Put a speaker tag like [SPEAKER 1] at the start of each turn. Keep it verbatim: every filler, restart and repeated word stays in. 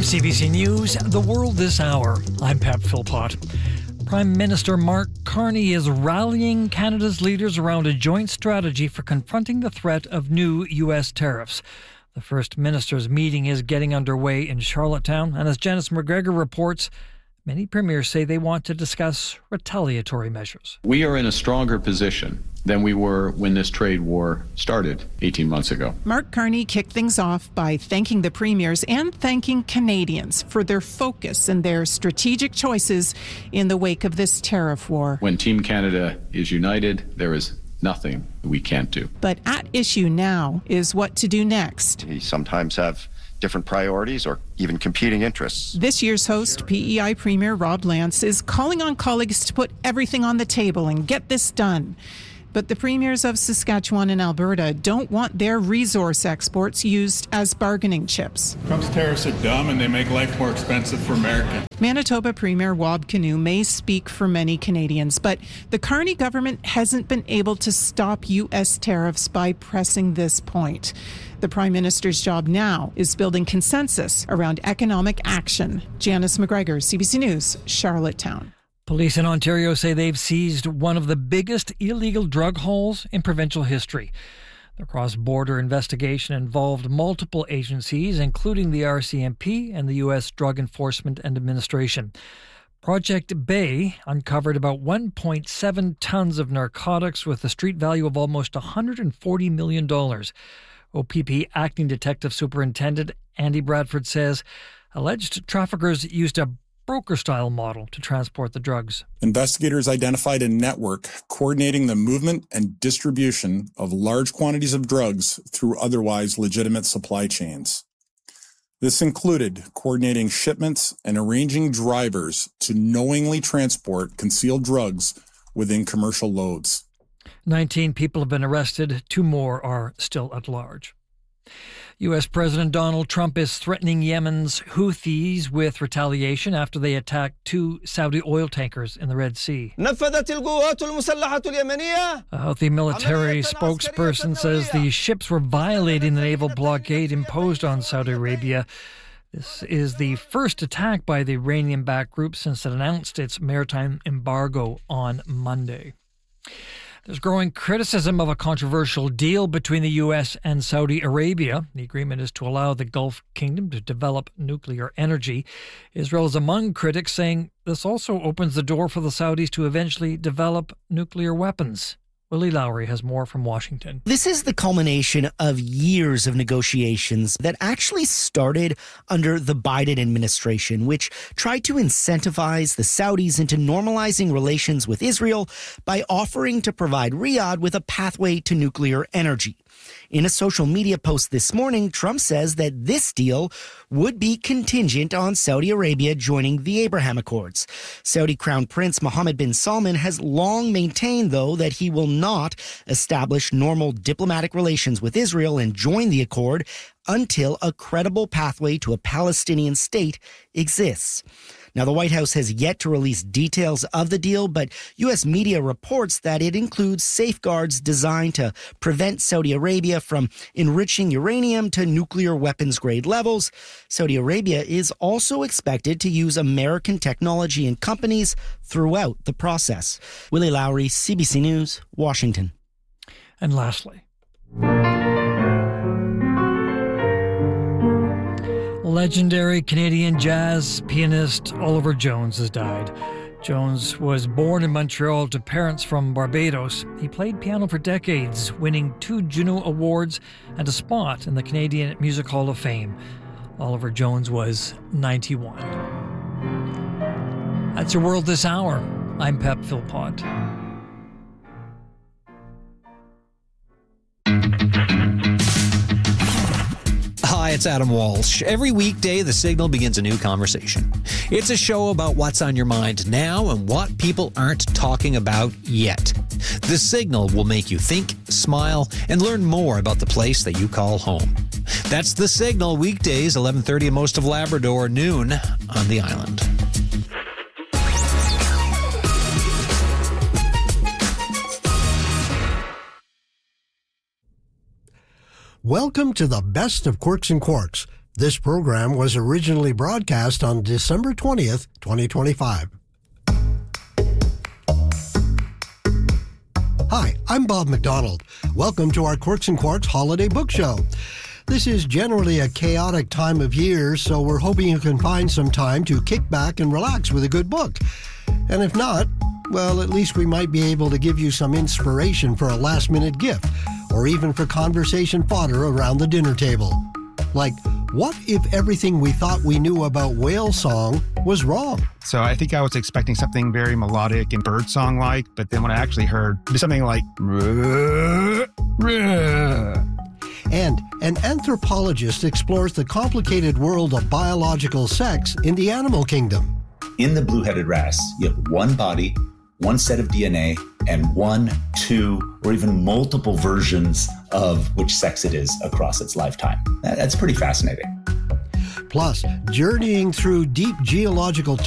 [SPEAKER 1] From C B C News, The World This Hour, I'm Pat Philpott. Prime Minister Mark Carney is rallying Canada's leaders around a joint strategy for confronting the threat of new U S tariffs. The First Minister's meeting is getting underway in Charlottetown, and as Janice McGregor reports, many premiers say they want to discuss retaliatory measures.
[SPEAKER 2] We are in a stronger position than we were when this trade war started eighteen months ago.
[SPEAKER 3] Mark Carney kicked things off by thanking the premiers and thanking Canadians for their focus and their strategic choices in the wake of this tariff war.
[SPEAKER 2] When Team Canada is united, there is nothing we can't do.
[SPEAKER 3] But at issue now is what to do next.
[SPEAKER 4] We sometimes have different priorities or even competing interests.
[SPEAKER 3] This year's host, P E I Premier Rob Lance, is calling on colleagues to put everything on the table and get this done. But the premiers of Saskatchewan and Alberta don't want their resource exports used as bargaining chips.
[SPEAKER 5] Trump's tariffs are dumb and they make life more expensive for Americans.
[SPEAKER 3] Manitoba Premier Wab Kinew may speak for many Canadians, but the Carney government hasn't been able to stop U S tariffs by pressing this point. The Prime Minister's job now is building consensus around economic action. Janice McGregor, C B C News, Charlottetown.
[SPEAKER 1] Police in Ontario say they've seized one of the biggest illegal drug hauls in provincial history. The cross-border investigation involved multiple agencies, including the R C M P and the U S Drug Enforcement and Administration. Project Bay uncovered about one point seven tons of narcotics with a street value of almost one hundred forty million dollars. O P P Acting Detective Superintendent Andy Bradford says alleged traffickers used a broker-style model to transport the drugs.
[SPEAKER 6] Investigators identified a network coordinating the movement and distribution of large quantities of drugs through otherwise legitimate supply chains. This included coordinating shipments and arranging drivers to knowingly transport concealed drugs within commercial loads.
[SPEAKER 1] nineteen people have been arrested. Two more are still at large. U S President Donald Trump is threatening Yemen's Houthis with retaliation after they attacked two Saudi oil tankers in the Red Sea. A Houthi military spokesperson says the ships were violating the naval blockade imposed on Saudi Arabia. This is the first attack by the Iranian-backed group since it announced its maritime embargo on Monday. There's growing criticism of a controversial deal between the U S and Saudi Arabia. The agreement is to allow the Gulf Kingdom to develop nuclear energy. Israel is among critics, saying this also opens the door for the Saudis to eventually develop nuclear weapons. Willie Lowry has more from Washington.
[SPEAKER 7] This is the culmination of years of negotiations that actually started under the Biden administration, which tried to incentivize the Saudis into normalizing relations with Israel by offering to provide Riyadh with a pathway to nuclear energy. In a social media post this morning, Trump says that this deal would be contingent on Saudi Arabia joining the Abraham Accords. Saudi Crown Prince Mohammed bin Salman has long maintained, though, that he will not establish normal diplomatic relations with Israel and join the accord until a credible pathway to a Palestinian state exists. Now, the White House has yet to release details of the deal, but U S media reports that it includes safeguards designed to prevent Saudi Arabia from enriching uranium to nuclear weapons-grade levels. Saudi Arabia is also expected to use American technology and companies throughout the process. Willie Lowry, C B C News, Washington.
[SPEAKER 1] And lastly, legendary Canadian jazz pianist Oliver Jones has died. Jones was born in Montreal to parents from Barbados. He played piano for decades, winning two Juno Awards and a spot in the Canadian Music Hall of Fame. Oliver Jones was ninety-one. That's your World This Hour. I'm Pep Philpott.
[SPEAKER 8] Hi, it's Adam Walsh. Every weekday, The Signal begins a new conversation. It's a show about what's on your mind now and what people aren't talking about yet. The Signal will make you think, smile, and learn more about the place that you call home. That's The Signal, weekdays, eleven thirty in most of Labrador, noon on the island.
[SPEAKER 9] Welcome to the best of Quirks and Quarks, This program was originally broadcast on December twentieth, twenty twenty-five. Hi, I'm Bob McDonald. Welcome to our Quartz and Quartz Holiday Book Show. This is generally a chaotic time of year, so we're hoping you can find some time to kick back and relax with a good book. And if not, well, at least we might be able to give you some inspiration for a last-minute gift, or even for conversation fodder around the dinner table. Like, what if everything we thought we knew about whale song was wrong?
[SPEAKER 10] So I think I was expecting something very melodic and birdsong-like, but then when I actually heard something like...
[SPEAKER 9] And an anthropologist explores the complicated world of biological sex in the animal kingdom.
[SPEAKER 11] In the blue-headed wrasse, you have one body, one set of D N A, and one, two, or even multiple versions of which sex it is across its lifetime. That's pretty fascinating.
[SPEAKER 9] Plus, journeying through deep geological